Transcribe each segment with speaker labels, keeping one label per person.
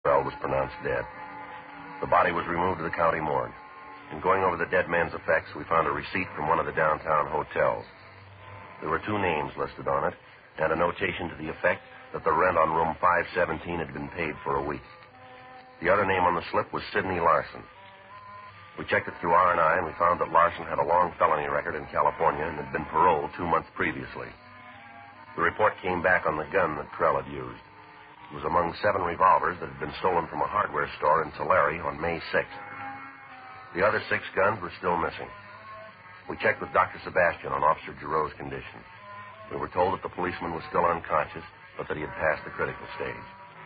Speaker 1: Krell was pronounced dead. The body was removed to the county morgue. In going over the dead man's effects, we found a receipt from one of the downtown hotels. There were 2 names listed on it, and a notation to the effect that the rent on room 517 had been paid for a week. The other name on the slip was Sidney Larson. We checked it through R&I, and we found that Larson had a long felony record in California and had been paroled 2 months previously. The report came back on the gun that Krell had used. It was among 7 revolvers that had been stolen from a hardware store in Tulare on May 6th. The other 6 guns were still missing. We checked with Dr. Sebastian on Officer Giroux's condition. We were told that the policeman was still unconscious, but that he had passed the critical stage.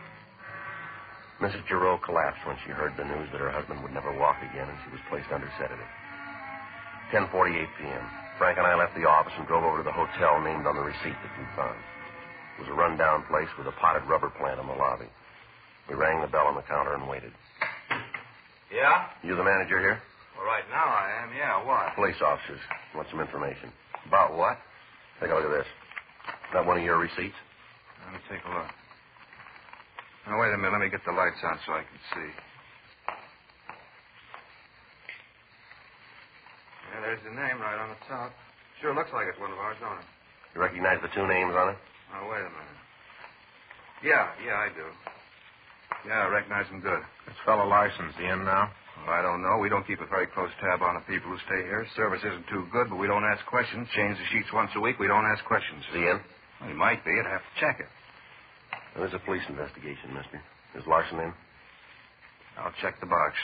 Speaker 1: Mrs. Giroux collapsed when she heard the news that her husband would never walk again, and she was placed under sedative. 10:48 p.m. Frank and I left the office and drove over to the hotel named on the receipt that we found. It was a run-down place with a potted rubber plant in the lobby. We rang the bell on the counter and waited.
Speaker 2: Yeah?
Speaker 1: You the manager here?
Speaker 2: Well, right now I am, yeah. What?
Speaker 1: Police officers. Want some information.
Speaker 2: About what?
Speaker 1: Take a look at this. Is that one of your receipts?
Speaker 2: Let me take a look. Now, wait a minute. Let me get the lights on so I can see. Yeah, there's the name right on the top. Sure looks like it's one of ours, don't it?
Speaker 1: You recognize the 2 names on it?
Speaker 2: Oh, wait a minute. Yeah, I do. Yeah, I recognize him good.
Speaker 3: This fellow Larson's the in now?
Speaker 2: Well, I don't know. We don't keep a very close tab on the people who stay here. Service isn't too good, but we don't ask questions. Change the sheets once a week. We don't ask questions.
Speaker 1: Is he in?
Speaker 2: Well, he might be. I'd have to check it.
Speaker 1: There's a police investigation, mister. Is Larson in?
Speaker 2: I'll check the box.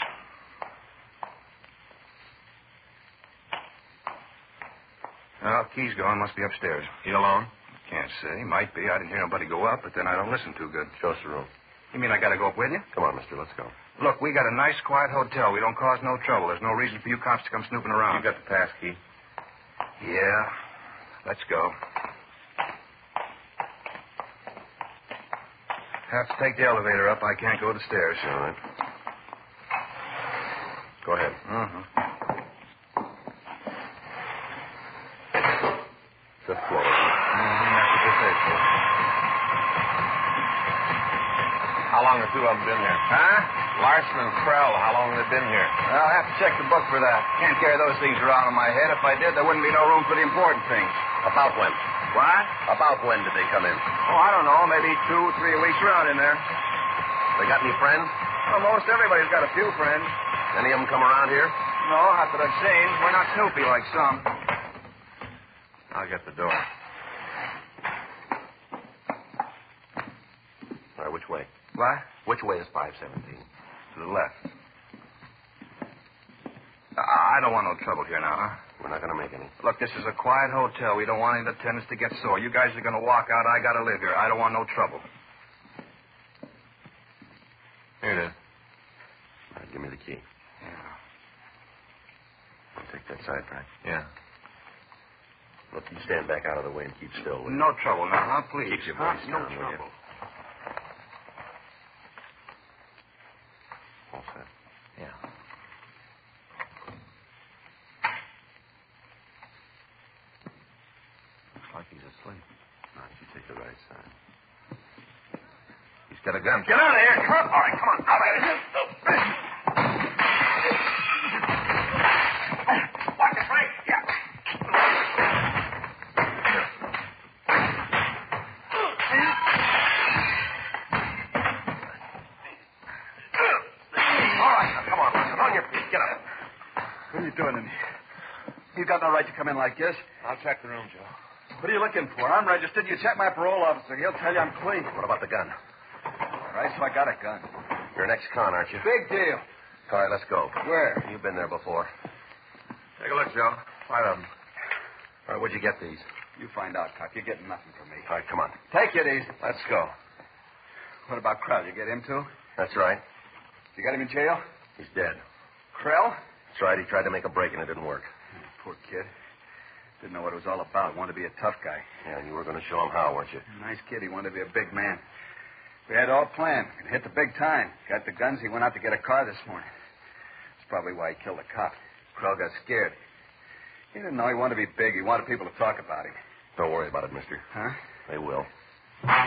Speaker 2: Well, key's gone. Must be upstairs.
Speaker 3: He alone?
Speaker 2: Can't say. Might be. I didn't hear nobody go up, but then I don't listen too good.
Speaker 1: Show us the room.
Speaker 2: You mean I got to go up with you?
Speaker 1: Come on, mister. Let's go.
Speaker 2: Look, we got a nice, quiet hotel. We don't cause no trouble. There's no reason for you cops to come snooping around.
Speaker 3: You got the pass key?
Speaker 2: Yeah. Let's go. Have to take the elevator up. I can't go the stairs.
Speaker 1: All right. Go ahead.
Speaker 2: Uh-huh.
Speaker 1: 5th floor.
Speaker 2: That's what they say, so.
Speaker 3: How long have 2 of them been here?
Speaker 2: Huh?
Speaker 3: Larson and Krell, how long have they been here?
Speaker 2: Well, I'll have to check the book for that. Can't carry those things around in my head. If I did, there wouldn't be no room for the important things.
Speaker 1: About when?
Speaker 2: What?
Speaker 1: About when did they come in?
Speaker 2: Oh, I don't know. Maybe 2, 3 weeks around in there.
Speaker 1: They got any friends?
Speaker 2: Well, most everybody's got a few friends.
Speaker 1: Any of them come around here?
Speaker 2: No, not that I've seen. We're not Snoopy like some.
Speaker 3: I'll get the door.
Speaker 1: All right, which way?
Speaker 2: What?
Speaker 1: Which way is 517?
Speaker 2: To the left. I don't want no trouble here now, huh?
Speaker 1: We're not going to make any.
Speaker 2: Look, this is a quiet hotel. We don't want any of the tenants to get sore. You guys are going to walk out. I got to live here. I don't want no trouble.
Speaker 3: Here it is.
Speaker 1: All right, give me the key.
Speaker 2: Yeah.
Speaker 1: I'll take that side, Frank.
Speaker 3: Yeah.
Speaker 1: Look, you stand back out of the way and keep still. will you?
Speaker 2: No trouble now, huh? Please.
Speaker 1: Keep your voice
Speaker 2: No
Speaker 1: down, will you?
Speaker 2: trouble.
Speaker 1: All set.
Speaker 3: Yeah. Looks like he's asleep.
Speaker 1: All right, you take the right side.
Speaker 3: He's got a gun.
Speaker 1: Get out of here! Come on! All right, come on. Out of here! Watch it, Frank. Yeah. All right, now, come on, Larson. On your feet. Get up.
Speaker 4: What are you doing in here? You got no right to come in like this.
Speaker 3: I'll check the room, Joe.
Speaker 4: What are you looking for? I'm registered. You check my parole officer. He'll tell you I'm clean.
Speaker 1: What about the gun?
Speaker 4: All right, so I got a gun.
Speaker 1: You're an ex-con, aren't you?
Speaker 4: Big deal.
Speaker 1: All right, let's go.
Speaker 4: Where?
Speaker 1: You've been there before.
Speaker 3: Take a look, Joe. 5 of them.
Speaker 1: All right, where'd you get these?
Speaker 4: You find out, Cock. You're getting nothing from me.
Speaker 1: All right, come on.
Speaker 4: Take it easy.
Speaker 1: Let's go.
Speaker 4: What about Krell? You get him, too?
Speaker 1: That's right.
Speaker 4: You got him in jail?
Speaker 1: He's dead.
Speaker 4: Krell?
Speaker 1: That's right. He tried to make a break and it didn't work.
Speaker 4: Poor kid. Didn't know what it was all about. Wanted to be a tough guy.
Speaker 1: Yeah, and you were going to show him how, weren't you?
Speaker 4: Nice kid. He wanted to be a big man. We had all planned. We'd hit the big time. Got the guns. He went out to get a car this morning. That's probably why he killed the cop. Krell got scared. He didn't know he wanted to be big. He wanted people to talk about him.
Speaker 1: Don't worry about it, mister.
Speaker 4: Huh?
Speaker 1: They will.